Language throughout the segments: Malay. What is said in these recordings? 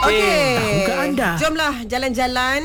Tahukah anda? Jomlah jalan-jalan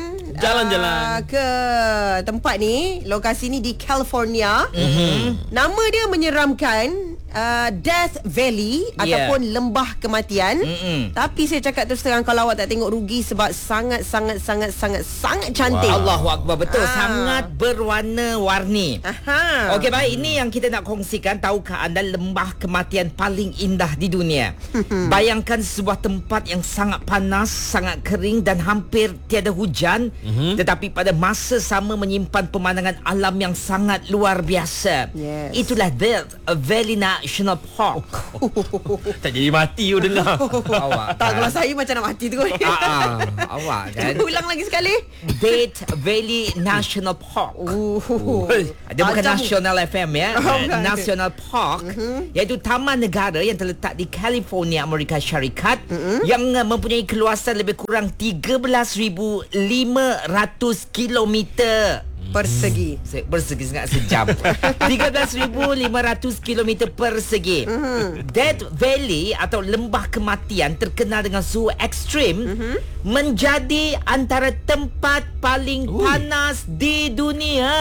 ke tempat ni. Lokasi ni di California. Nama dia menyeramkan, Death Valley ataupun Lembah Kematian. Tapi saya cakap terus terang, kalau awak tak tengok rugi, sebab sangat cantik. Allahu Akbar, betul. Sangat berwarna-warni. Okey, baik, ini yang kita nak kongsikan. Tahukah anda lembah kematian paling indah di dunia? Bayangkan sebuah tempat yang sangat panas, sangat kering dan hampir tiada hujan, tetapi pada masa sama menyimpan pemandangan alam yang sangat luar biasa. Itulah Death Valley National Park. Tak jadi mati you dengar. Awak Tak, kalau saya macam nak mati tu. Awak kan. Ulang lagi sekali. Death Valley National Park. Dia bukan National FM ya. National Park, iaitu taman negara yang terletak di California, Amerika Syarikat, yang mempunyai keluasan lebih kurang 13,500 kilometer persegi. Persegi sangat sejam. 13,500 kilometer persegi. Death Valley atau lembah kematian terkenal dengan suhu ekstrim, menjadi antara tempat paling panas di dunia.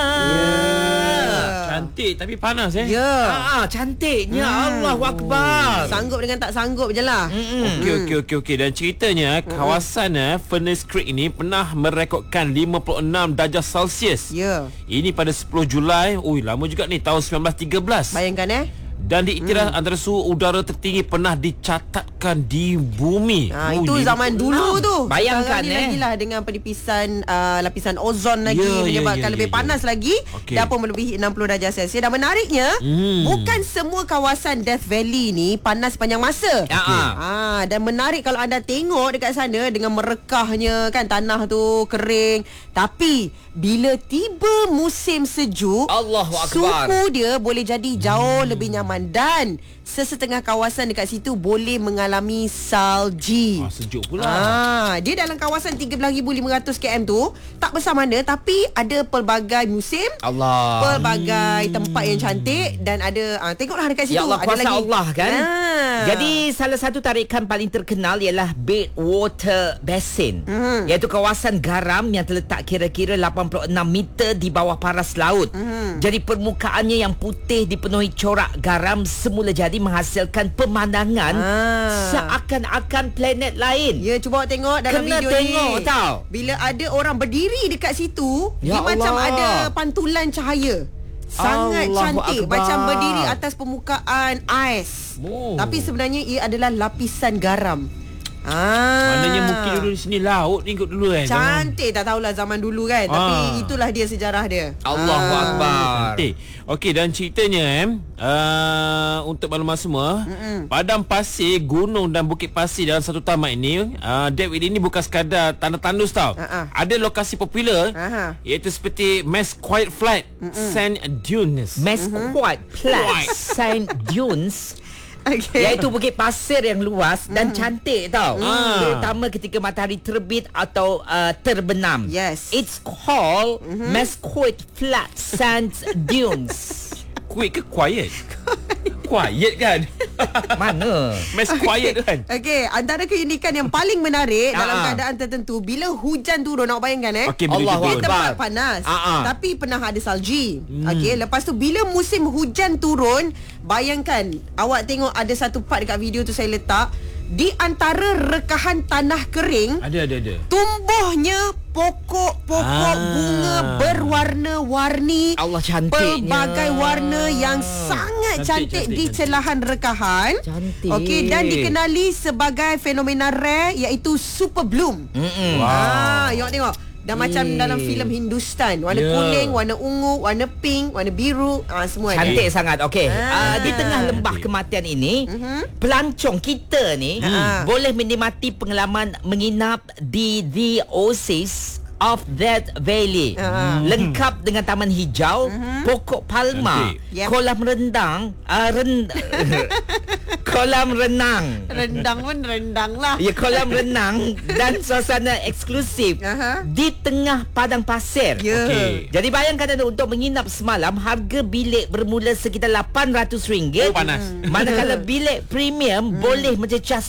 Cantik tapi panas cantiknya. Allahu Akbar. Sanggup dengan tak sanggup je lah. Okey. Dan ceritanya kawasan Furnace Creek ini pernah merekodkan 56 darjah Celsius. Ini pada 10 Julai. Lama juga ni, tahun 1913. Bayangkan Dan diiktiraf antara suhu udara tertinggi pernah dicatatkan di bumi. Itu zaman dulu tu. Bayangkan lagilah dengan penipisan lapisan ozon lagi, menyebabkan lebih panas lagi. Dah pun melebihi 60 darjah Celsius. Dan menariknya, bukan semua kawasan Death Valley ni panas sepanjang masa. Dan menarik kalau anda tengok dekat sana, dengan merekahnya kan tanah tu kering. Tapi bila tiba musim sejuk, Allahu Akbar, suhu dia boleh jadi jauh lebih nyaman, dan sesetengah kawasan dekat situ boleh mengalami salji. Sejuk pula. Dia dalam kawasan 13,500 km tu tak besar mana, tapi ada pelbagai musim, pelbagai tempat yang cantik, dan ada tengoklah dekat situ. Ya Allah, ada kuasa lagi Allah kan. Jadi salah satu tarikan paling terkenal ialah Badwater Basin, iaitu kawasan garam yang terletak kira-kira 86 meter di bawah paras laut. Jadi permukaannya yang putih dipenuhi corak garam semula jadi menghasilkan pemandangan seakan-akan planet lain. Cuba tengok dalam Kena video tengok ni. tau. Bila ada orang berdiri dekat situ, Ya dia macam Allah, ada pantulan cahaya. Sangat Allahu cantik. Akbar. Macam berdiri atas permukaan ais. Tapi sebenarnya ia adalah lapisan garam. Maknanya mungkin dulu di sini laut ni kot dulu kan. Cantik, tak tahulah zaman dulu kan. Tapi itulah dia sejarah dia. Allahu Akbar. Cantik. Okey, dan ceritanya untuk maklumat semua, padang pasir, gunung dan bukit pasir dalam satu taman ini, Death Valley ini bukan sekadar tanah tandus tau. Ada lokasi popular, iaitu seperti Mesquite Flat, Sand Dunes. Mesquite Flat, Sand Dunes, iaitu bukit pasir yang luas dan cantik tau. Terutama ketika matahari terbit atau terbenam. It's called Mesquite Flat Sand Dunes. Quiet ke quiet? Quiet kan? Mana? Mesquite kan? Antara keunikan yang paling menarik dalam keadaan tertentu, bila hujan turun, nak bayangkan Allahu dia tempat Akbar, panas, tapi pernah ada salji. Lepas tu bila musim hujan turun, bayangkan, awak tengok ada satu part dekat video tu saya letak, di antara rekahan tanah kering, ada tumbuhnya pokok-pokok bunga berwarna-warni. Allah, cantiknya. Pelbagai warna yang sangat cantik di celahan rekahan. Cantik. Dan dikenali sebagai fenomena rare, iaitu super bloom. Tengok. Dah macam dalam filem Hindustan, warna kuning, warna ungu, warna pink, warna biru, semua cantik sangat. Di tengah lembah cantik. kematian ini, pelancong kita ni boleh menikmati pengalaman menginap di The Oasis of Death Valley, lengkap dengan taman hijau, pokok palma, kolam rendang, kolam renang. Rendang pun rendang lah. Ya, kolam renang dan suasana eksklusif di tengah padang pasir. Okey. Jadi bayangkan anda untuk menginap semalam, harga bilik bermula sekitar RM800. Oh, panas. Manakala bilik premium boleh mencecah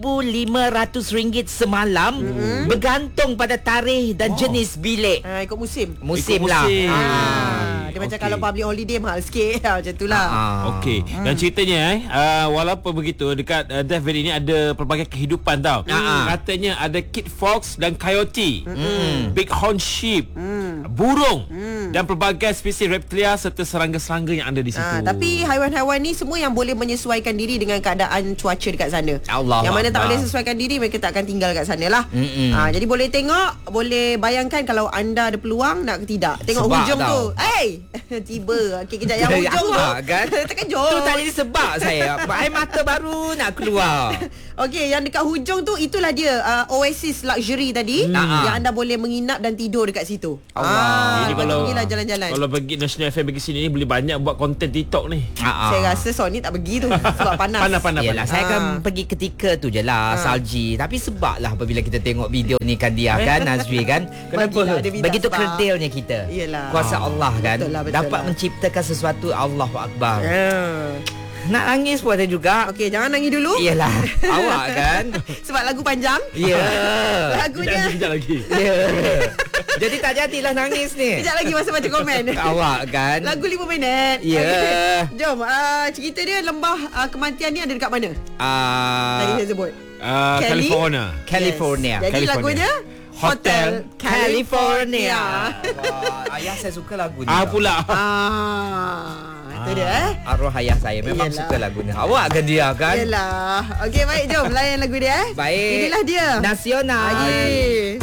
RM1,500 semalam, bergantung pada tarikh dan jenis bilik. Ikut musim. Musim Ikut lah. musim. Dia macam kalau public holiday mahal sikit macam tu lah. Okey. Dan ceritanya walaupun begitu dekat Death Valley ni ada pelbagai kehidupan tau. Katanya ada kit fox dan coyote, bighorn sheep, burung dan pelbagai spesies reptilia serta serangga-serangga yang ada di situ. Tapi haiwan-haiwan ni semua yang boleh menyesuaikan diri dengan keadaan cuaca dekat sana. Allah yang mana tak Allah. boleh sesuaikan diri, mereka tak akan tinggal kat sana lah. Jadi boleh tengok, boleh bayangkan kalau anda ada peluang nak ke tidak. Tengok Sebab hujung tau. tu. Tiba. Okey, kejap yang hujung tu. Kan? Terkejut. Tu tadi sebab saya air mata baru nak keluar. Okey, yang dekat hujung tu itulah dia Oasis Luxury tadi yang anda boleh menginap dan tidur dekat situ. Jadi kalau pergilah jalan-jalan. Kalau pergi National FM pergi sini ni boleh banyak buat konten TikTok ni. Saya rasa Sony tak pergi tu sebab panas. Panas. Yelah, saya akan pergi ketika tu je lah salji. Tapi sebab lah apabila kita tengok video ni kan dia kan Nazri kan. Bagilah dia minta Begitu sebab. kerdilnya kita. Yelah. Kuasa Allah kan. Betul lah. Dapat menciptakan sesuatu. Allahu Akbar. Nak nangis pun ada juga. Okey, jangan nangis dulu. Yelah. Awak kan. Sebab lagu panjang. Ya. Lagunya Sekejap lagi. Ya. Jadi tak jadilah nangis ni. kejap lagi masa baca komen. Awak kan. Lagu 5 minit. Ya. Okey. Jom, cerita dia lembah kematian ni ada dekat mana? Tadi saya sebut. Kelly? California. Yes. Jadi California. lagunya Hotel California. Wah, ayah saya suka lagu ni. Pula. Itu dia Arwah ayah saya memang Yelah. suka lagu ni. Awak kan dia kan? Yelah. Okey, baik, jom layan lagu dia. Baik. Inilah dia. Nasional. Lagi.